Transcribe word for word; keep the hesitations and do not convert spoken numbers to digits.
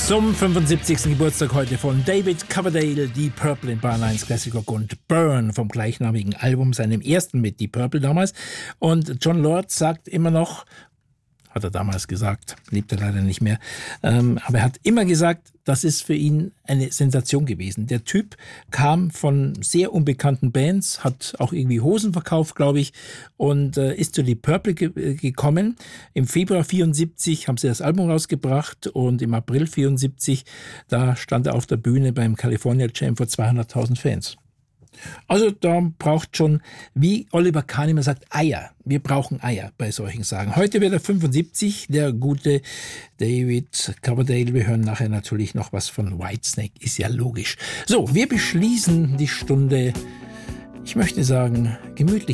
Zum fünfundsiebzigsten Geburtstag heute von David Coverdale, Deep Purple in Bayern eins Classic Rock und Burn vom gleichnamigen Album, seinem ersten mit Deep Purple damals. Und Jon Lord sagt immer noch, hat er damals gesagt, lebt er leider nicht mehr, ähm, aber er hat immer gesagt, das ist für ihn eine Sensation gewesen. Der Typ kam von sehr unbekannten Bands, hat auch irgendwie Hosen verkauft, glaube ich, und äh, ist zu Deep Purple ge- gekommen. Im Februar vierundsiebzig haben sie das Album rausgebracht und im April vierundsiebzig, da stand er auf der Bühne beim California Jam vor zweihunderttausend Fans. Also da braucht schon, wie Oliver Kahn immer sagt, Eier. Wir brauchen Eier bei solchen Sagen. Heute wird er fünfundsiebzig, der gute David Coverdale. Wir hören nachher natürlich noch was von Whitesnake, ist ja logisch. So, wir beschließen die Stunde, ich möchte sagen, gemütlich.